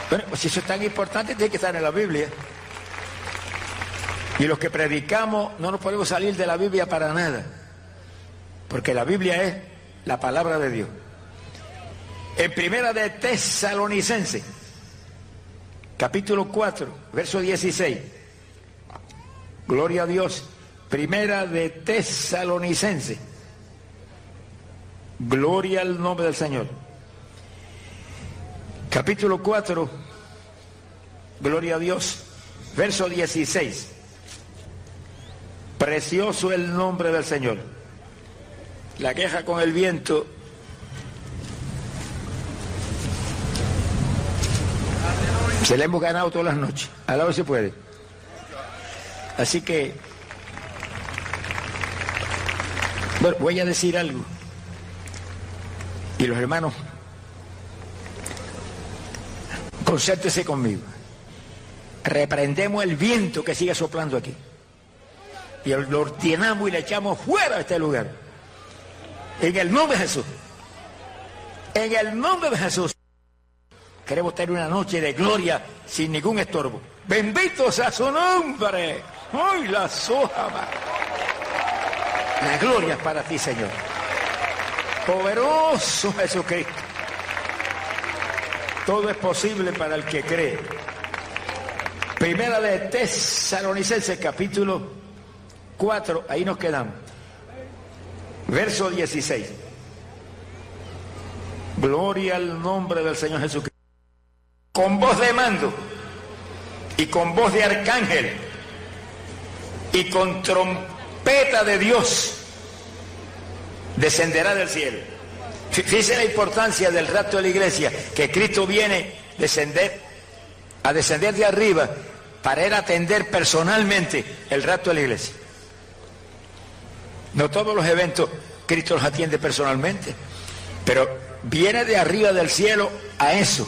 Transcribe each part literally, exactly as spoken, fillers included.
Bueno, pues si eso es tan importante, tiene que estar en la Biblia. Y los que predicamos no nos podemos salir de la Biblia para nada, porque la Biblia es la palabra de Dios. En Primera de Tesalonicenses, capítulo cuatro, verso dieciséis. Gloria a Dios. Primera de Tesalonicenses. Gloria al nombre del Señor. Capítulo cuatro, gloria a Dios, verso dieciséis. Precioso el nombre del Señor. La queja con el viento se la hemos ganado todas las noches, a la hora se puede. Así que, bueno, voy a decir algo. Y los hermanos, concéntrese conmigo. Reprendemos el viento que sigue soplando aquí. Y lo ordenamos y le echamos fuera a este lugar. En el nombre de Jesús. En el nombre de Jesús. Queremos tener una noche de gloria sin ningún estorbo. Bendito sea su nombre. ¡Ay, la soja! La gloria es para ti, Señor. Poderoso Jesucristo. Todo es posible para el que cree. Primera de Tesalonicenses, capítulo cuatro, ahí nos quedamos. Verso dieciséis. Gloria al nombre del Señor Jesucristo. Con voz de mando y con voz de arcángel y con trompeta de Dios descenderá del cielo. Fíjense la importancia del rapto de la iglesia, que Cristo viene descender, a descender de arriba para ir a atender personalmente el rapto de la iglesia. No todos los eventos Cristo los atiende personalmente, pero viene de arriba del cielo a eso.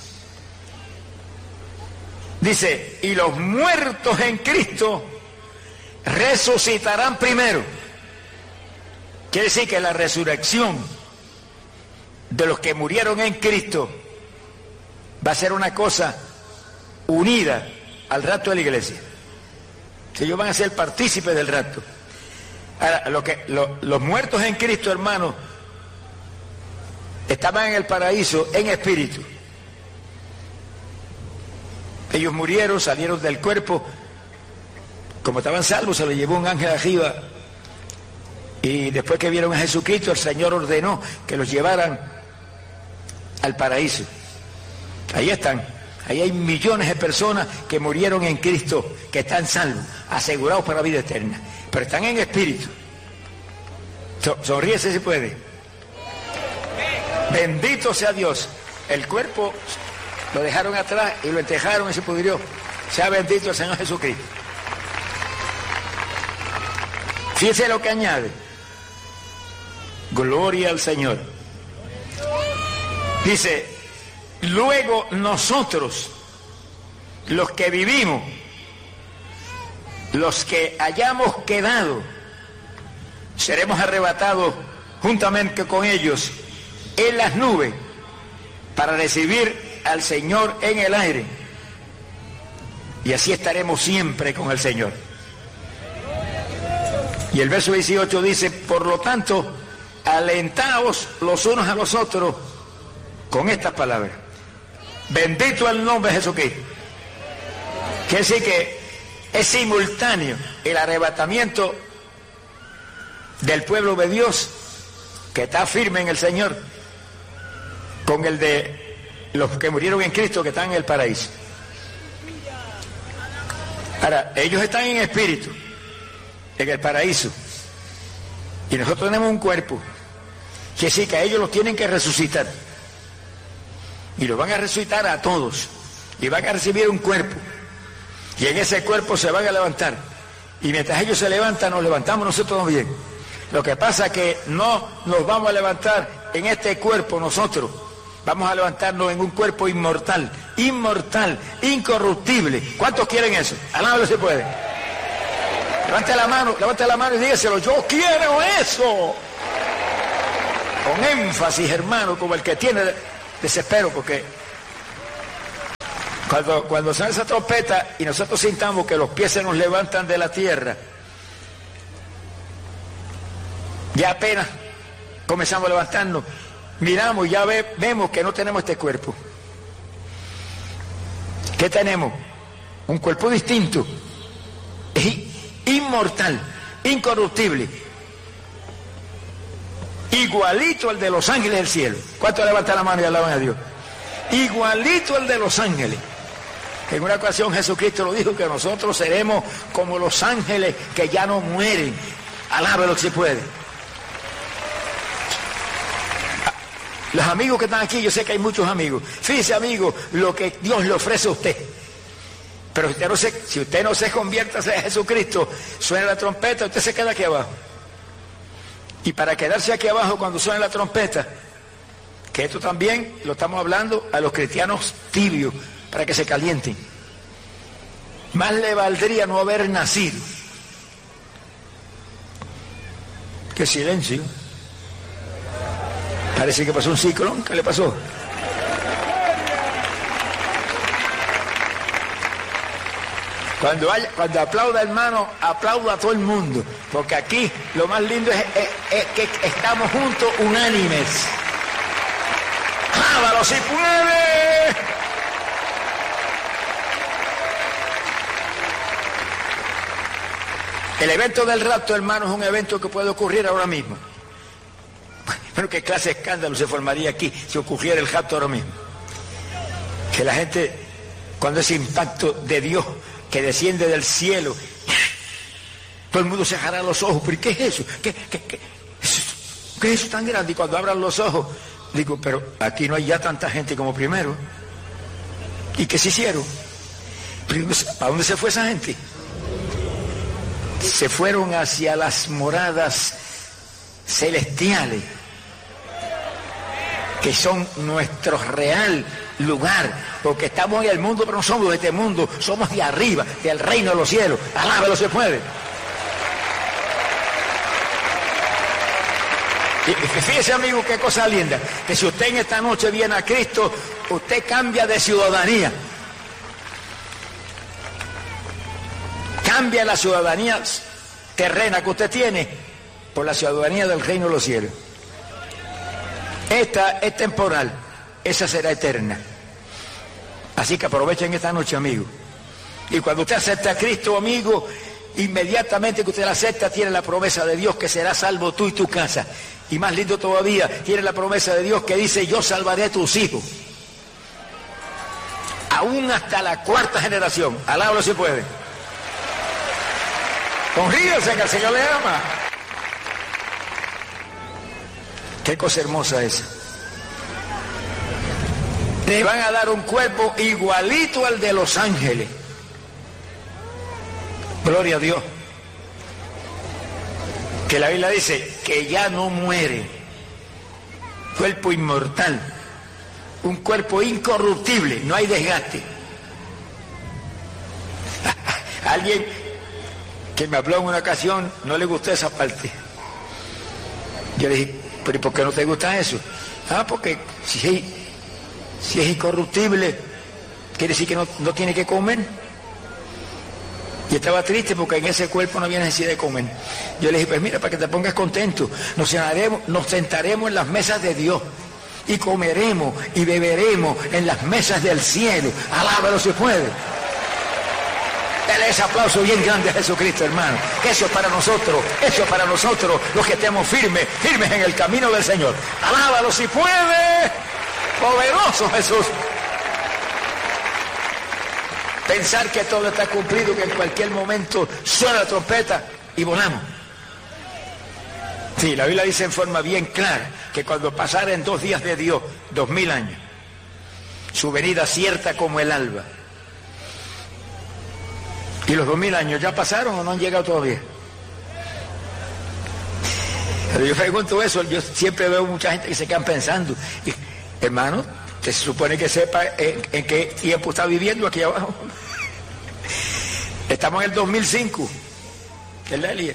Dice, y los muertos en Cristo resucitarán primero. Quiere decir que la resurrección de los que murieron en Cristo va a ser una cosa unida al rapto de la iglesia. Ellos van a ser partícipes del rapto. Ahora, lo que, lo, los muertos en Cristo, hermanos, estaban en el paraíso en espíritu. Ellos murieron, salieron del cuerpo, como estaban salvos, se los llevó un ángel arriba, y después que vieron a Jesucristo, el Señor ordenó que los llevaran al paraíso. Ahí están, ahí hay millones de personas que murieron en Cristo, que están salvos, asegurados para la vida eterna, pero están en espíritu. Sonríese si puede. Bendito sea Dios. El cuerpo lo dejaron atrás y lo enterraron y se pudrió. Sea bendito el Señor Jesucristo. Fíjese lo que añade. Gloria al Señor. Dice, luego nosotros, los que vivimos, los que hayamos quedado, seremos arrebatados juntamente con ellos en las nubes para recibir al Señor en el aire. Y así estaremos siempre con el Señor. Y el verso dieciocho dice, por lo tanto, alentaos los unos a los otros con estas palabras. Bendito el nombre de Jesucristo. Quiere decir que es simultáneo el arrebatamiento del pueblo de Dios que está firme en el Señor con el de los que murieron en Cristo que están en el paraíso. Ahora, ellos están en espíritu en el paraíso y nosotros tenemos un cuerpo que sí, que a ellos los tienen que resucitar y los van a resucitar a todos y van a recibir un cuerpo y en ese cuerpo se van a levantar y mientras ellos se levantan nos levantamos nosotros también. Lo que pasa es que no nos vamos a levantar en este cuerpo nosotros, vamos a levantarnos en un cuerpo inmortal, inmortal, incorruptible. ¿Cuántos quieren eso? Alábalo si puede. Levante la mano, levante la mano y dígaselo, yo quiero eso. Con énfasis, hermano, como el que tiene desespero, porque Cuando, cuando suena esa trompeta y nosotros sintamos que los pies se nos levantan de la tierra, ya apenas comenzamos a levantarnos, miramos y ya ve, vemos que no tenemos este cuerpo. ¿Qué tenemos? Un cuerpo distinto, inmortal, incorruptible, igualito al de los ángeles del cielo. ¿Cuántos levantan la mano y alaban a Dios? Igualito al de los ángeles. En una ocasión Jesucristo lo dijo, que nosotros seremos como los ángeles que ya no mueren. Alábelo si puede. Los amigos que están aquí, yo sé que hay muchos amigos. Fíjese, amigo, lo que Dios le ofrece a usted. Pero si usted no se, si usted no se convierte a Jesucristo, suena la trompeta, usted se queda aquí abajo. Y para quedarse aquí abajo cuando suene la trompeta, que esto también lo estamos hablando a los cristianos tibios, para que se calienten. Más le valdría no haber nacido. ¡Qué silencio! Parece que pasó un ciclón. ¿Qué le pasó? Cuando, haya, cuando aplauda, hermano, aplauda a todo el mundo, porque aquí lo más lindo es, es, es que estamos juntos, unánimes. ¡Ábalo si puede! El evento del rapto, hermano, es un evento que puede ocurrir ahora mismo. Bueno, qué clase de escándalo se formaría aquí si ocurriera el rapto ahora mismo. Que la gente, cuando ese impacto de Dios que desciende del cielo, todo el mundo se cerrará los ojos. ¿Pero qué es eso? ¿Qué, qué, qué, ¿Qué es eso tan grande? Y cuando abran los ojos, digo, pero aquí no hay ya tanta gente como primero. ¿Y qué se hicieron? ¿A dónde se fue esa gente? Se fueron hacia las moradas celestiales, que son nuestro real lugar, porque estamos en el mundo, pero no somos de este mundo, somos de arriba, del reino de los cielos. Alábalo se puede. Y fíjese, amigo, qué cosa linda, que si usted en esta noche viene a Cristo, usted cambia de ciudadanía. Cambia la ciudadanía terrena que usted tiene por la ciudadanía del reino de los cielos. Esta es temporal, esa será eterna. Así que aprovechen esta noche, amigo. Y cuando usted acepta a Cristo, amigo, inmediatamente que usted la acepta, tiene la promesa de Dios que será salvo tú y tu casa. Y más lindo todavía, tiene la promesa de Dios que dice, yo salvaré a tus hijos. Aún hasta la cuarta generación. Alábalo si puede. Sonríese, que el Señor le ama. Qué cosa hermosa esa. Le van a dar un cuerpo igualito al de los ángeles. Gloria a Dios. Que la Biblia dice que ya no muere. Cuerpo inmortal. Un cuerpo incorruptible. No hay desgaste. Alguien que me habló en una ocasión, no le gustó esa parte. Yo le dije, pero ¿y por qué no te gusta eso? Ah, porque si es, si es incorruptible, quiere decir que no, no tiene que comer. Y estaba triste porque en ese cuerpo no había necesidad de comer. Yo le dije, pues mira, para que te pongas contento, nos sentaremos, nos sentaremos en las mesas de Dios y comeremos y beberemos en las mesas del cielo. Alábalo si puede. Dale ese aplauso bien grande a Jesucristo, hermano. Eso es para nosotros, eso es para nosotros, los que estemos firmes, firmes en el camino del Señor. Alábalo si puede. Poderoso Jesús. Pensar que todo está cumplido, que en cualquier momento suena la trompeta y volamos. Sí, la Biblia dice en forma bien clara que cuando pasaren dos días de Dios, dos mil años, su venida cierta como el alba. ¿Y los dos mil años ya pasaron o no han llegado todavía? Pero yo pregunto eso, yo siempre veo mucha gente que se quedan pensando. Y, hermano, se supone que sepa en, en qué tiempo está viviendo aquí abajo. Estamos en el dos mil cinco. ¿Qué es la Elia?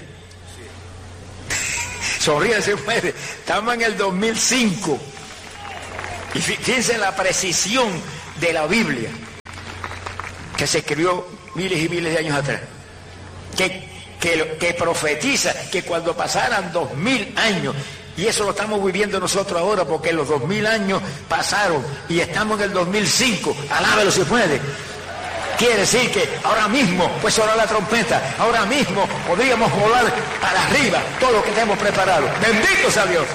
Sonríe, se puede. Estamos en el dos mil cinco. Y fíjense la precisión de la Biblia. que se escribió miles y miles de años atrás, que, que, que profetiza que cuando pasaran dos mil años, y eso lo estamos viviendo nosotros ahora, porque los dos mil años pasaron y estamos en el dos mil cinco, alábelo si puede. Quiere decir que ahora mismo puede sonar la trompeta, ahora mismo podríamos volar para arriba todo lo que tenemos preparado. Bendito sea Dios.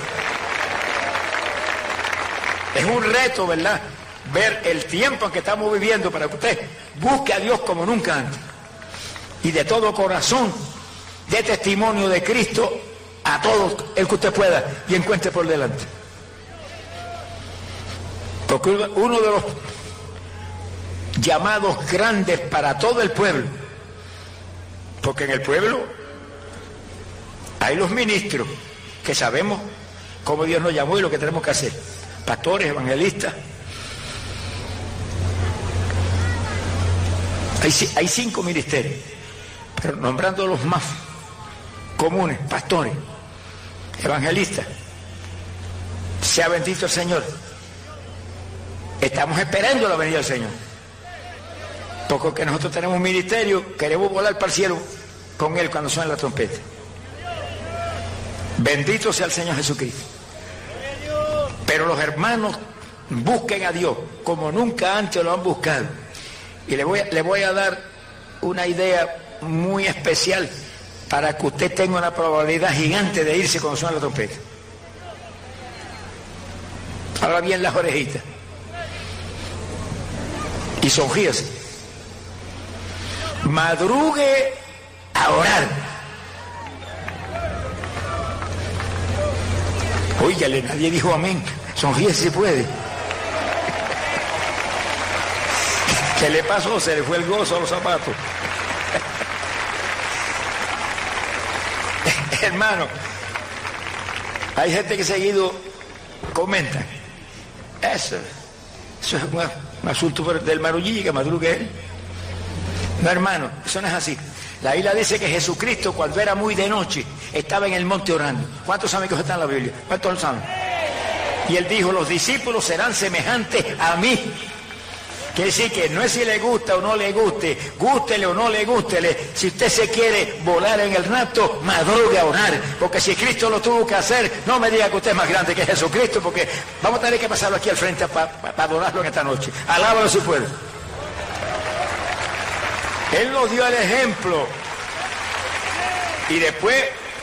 Es un reto, ¿verdad?, ver el tiempo en que estamos viviendo, para que usted busque a Dios como nunca antes y de todo corazón dé testimonio de Cristo a todo el que usted pueda y encuentre por delante. Porque uno de los llamados grandes para todo el pueblo, porque en el pueblo hay los ministros que sabemos cómo Dios nos llamó y lo que tenemos que hacer, pastores, evangelistas. Hay, hay cinco ministerios, pero nombrando los más comunes: pastores, evangelistas. Sea bendito el Señor. Estamos esperando la venida del Señor, porque nosotros tenemos un ministerio, queremos volar para el cielo con Él cuando suene la trompeta. Bendito sea el Señor Jesucristo. Pero los hermanos busquen a Dios como nunca antes lo han buscado. Y le voy, a, le voy a dar una idea muy especial para que usted tenga una probabilidad gigante de irse cuando suena la trompeta. Ahora bien las orejitas y sonríese. Madrugue a orar. Óigale, nadie dijo amén. Sonríese si puede. ¿Qué le pasó? Se le fue el gozo a los zapatos. Hermano, hay gente que seguido comenta: eso, eso es un, un asunto del marullillo, que madrugue él. No, hermano, eso no es así. La Biblia dice que Jesucristo, cuando era muy de noche, estaba en el monte orando. ¿Cuántos saben que eso está en la Biblia? ¿Cuántos lo saben? Y él dijo: los discípulos serán semejantes a mí. Quiere decir que no es si le gusta o no le guste, gústele o no le gústele. Si usted se quiere volar en el rapto, madrugue a orar. Porque si Cristo lo tuvo que hacer, no me diga que usted es más grande que Jesucristo, porque vamos a tener que pasarlo aquí al frente para pa, pa adorarlo en esta noche. Alábalo si puede. Él nos dio el ejemplo. Y después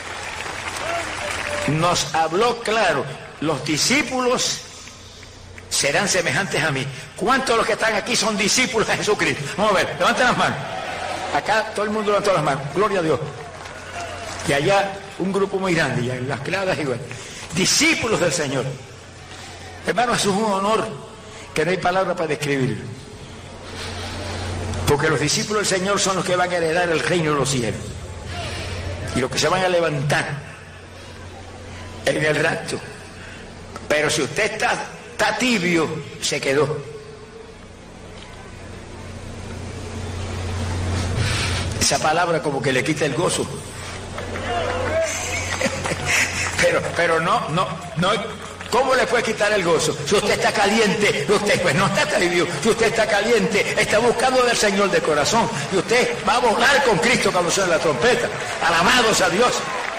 nos habló claro: los discípulos serán semejantes a mí. ¿Cuántos de los que están aquí son discípulos de Jesucristo? Vamos a ver, levanten las manos. Acá todo el mundo levantó las manos, gloria a Dios. Y allá un grupo muy grande, y en las gradas igual. Discípulos del Señor. Hermano, eso es un honor que no hay palabra para describirlo. Porque los discípulos del Señor son los que van a heredar el reino de los cielos. Y los que se van a levantar en el rapto. Pero si usted está, está tibio, se quedó. Esa palabra como que le quita el gozo. pero, pero no, no, no. ¿Cómo le puede quitar el gozo? Si usted está caliente, usted pues no está tibio. Si usted está caliente, está buscando del Señor de corazón. Y usted va a volar con Cristo cuando suene la trompeta. Alabados a Dios.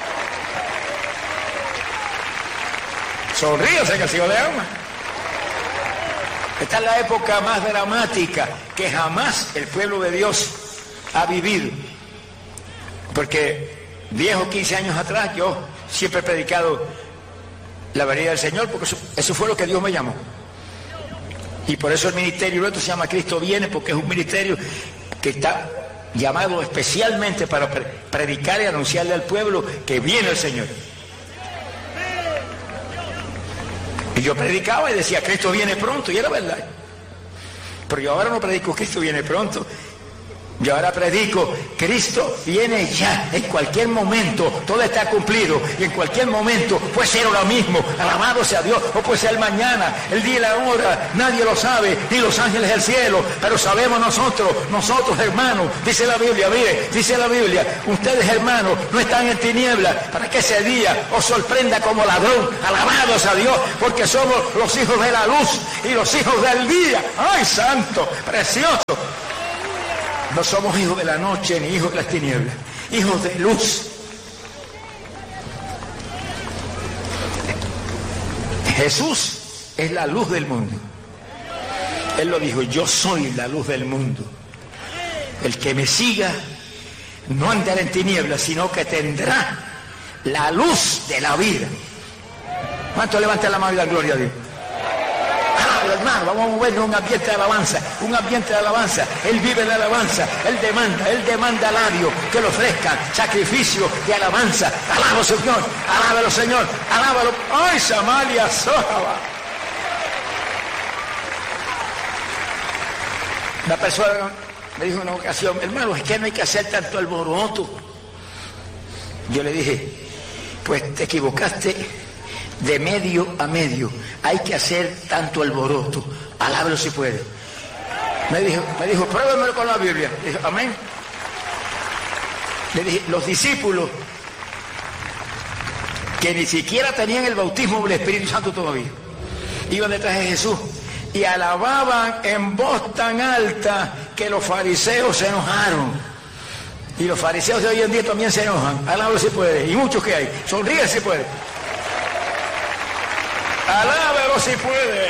Sonríase, que el Señor le ama. Esta es la época más dramática que jamás el pueblo de Dios ha vivido. Porque diez o quince años atrás yo siempre he predicado la venida del Señor, porque eso, eso fue lo que Dios me llamó. Y por eso el ministerio nuestro se llama Cristo Viene, porque es un ministerio que está llamado especialmente para pre predicar y anunciarle al pueblo que viene el Señor. Y yo predicaba y decía: Cristo viene pronto, y era verdad. Pero yo ahora no predico Cristo viene pronto. Yo ahora predico: Cristo viene ya, en cualquier momento, todo está cumplido, y en cualquier momento puede ser ahora mismo, alabado sea Dios, o puede ser mañana, el día y la hora, nadie lo sabe, ni los ángeles del cielo, pero sabemos nosotros, nosotros hermanos, dice la Biblia, mire, dice la Biblia: ustedes hermanos no están en tinieblas, para que ese día os sorprenda como ladrón, alabado sea Dios, porque somos los hijos de la luz y los hijos del día. ¡Ay, santo, precioso! No somos hijos de la noche ni hijos de las tinieblas, hijos de luz. Jesús es la luz del mundo. Él lo dijo: yo soy la luz del mundo. El que me siga no andará en tinieblas, sino que tendrá la luz de la vida. ¿Cuánto levanta la mano y da gloria a Dios? Ah, hermano, vamos a movernos un ambiente de alabanza, un ambiente de alabanza. Él vive de alabanza, Él demanda, Él demanda labios que le ofrezcan sacrificio de alabanza. Alábalo, Señor, alábalo, Señor, alábalo. ¡Ay, Samaria, Sojaba! Una persona me dijo en una ocasión: hermano, es que no hay que hacer tanto alboroto. Yo le dije: pues te equivocaste de medio a medio. Hay que hacer tanto alboroto. Alábalo si puede. Me dijo, me dijo, pruébamelo con la Biblia. Le dije: amén. Le dije: los discípulos que ni siquiera tenían el bautismo del Espíritu Santo todavía, iban detrás de Jesús y alababan en voz tan alta que los fariseos se enojaron. Y los fariseos de hoy en día también se enojan. Alábalo si puede. Y muchos que hay. Sonríe si puede. Alábalo si puede.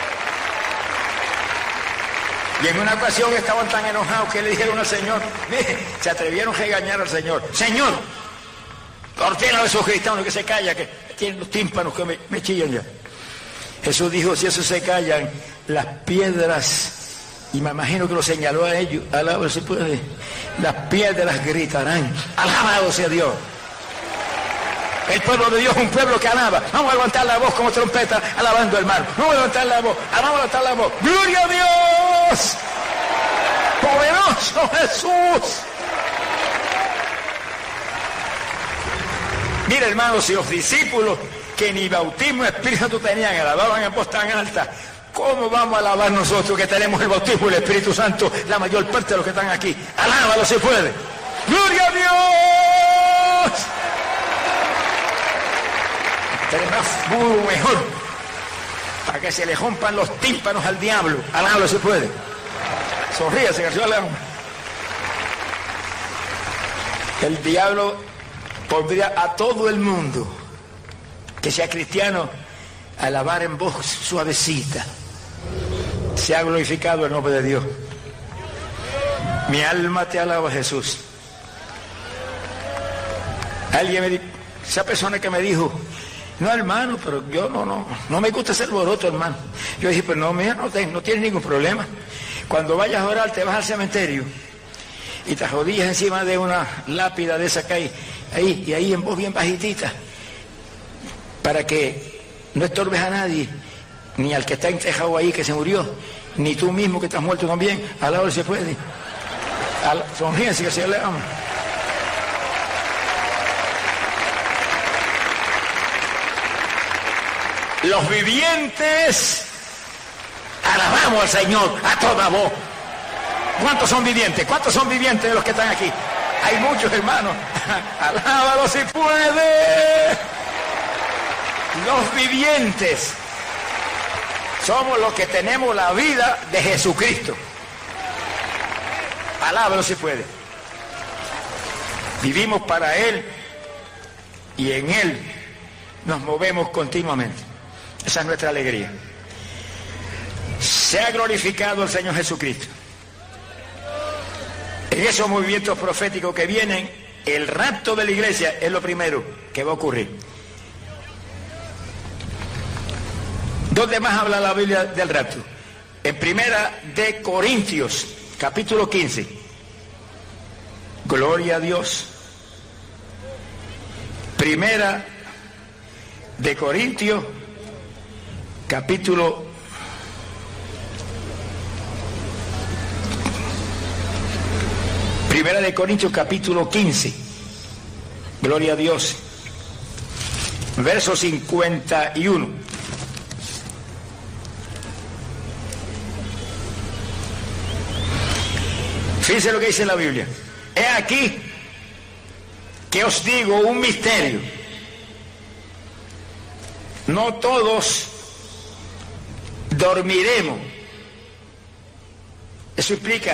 Y en una ocasión estaban tan enojados que le dijeron al Señor, se atrevieron a regañar al Señor: Señor, ordena a esos cristianos que se callan, que tienen los tímpanos que me, me chillan ya. Jesús dijo: si esos se callan, las piedras, y me imagino que lo señaló a ellos, alábalo si puede, las piedras gritarán. Alabado sea Dios. El pueblo de Dios es un pueblo que alaba. Vamos a levantar la voz como trompeta, alabando al mar. Vamos a levantar la voz, vamos a levantar la voz. ¡Gloria a Dios! ¡Poderoso Jesús! Mira, hermanos, si los discípulos que ni bautismo de Espíritu Santo tenían alababan en voz tan alta, ¿cómo vamos a alabar nosotros que tenemos el bautismo del Espíritu Santo, la mayor parte de los que están aquí? Alábalo si puede. ¡Gloria a Dios! Tenemos mejor para que se le rompan los tímpanos al diablo. Alábalo si puede. Sonríase, que yo le amo. El diablo pondría a todo el mundo que sea cristiano a alabar en voz suavecita. Se ha glorificado el nombre de Dios. Mi alma te alaba, Jesús. Alguien me dijo, esa persona que me dijo: no, hermano, pero yo no, no, no me gusta hacer alboroto, hermano. Yo dije: pues no, mira, no, te, no tienes ningún problema. Cuando vayas a orar, te vas al cementerio y te arrodillas encima de una lápida de esa que hay ahí, y ahí en voz bien bajitita, para que no estorbes a nadie, ni al que está entejado ahí que se murió, ni tú mismo que estás muerto también. Alábalo si puede. Al, sonríense, que se le ama. Los vivientes alabamos al Señor a toda voz. ¿Cuántos son vivientes? ¿Cuántos son vivientes de los que están aquí? Hay muchos, hermanos. Alábalo si puede. Los vivientes somos los que tenemos la vida de Jesucristo. Alábalo si puede. Vivimos para Él y en Él nos movemos continuamente. Esa es nuestra alegría. Se ha glorificado el Señor Jesucristo. En esos movimientos proféticos que vienen, el rapto de la iglesia es lo primero que va a ocurrir. ¿Dónde más habla la Biblia del rapto? En Primera de Corintios, capítulo quince. Gloria a Dios. Primera de Corintios, capítulo Primera de Corintios, capítulo quince. Gloria a Dios. Verso cincuenta y uno. Fíjense lo que dice la Biblia. He aquí que os digo un misterio. No todos dormiremos. Eso implica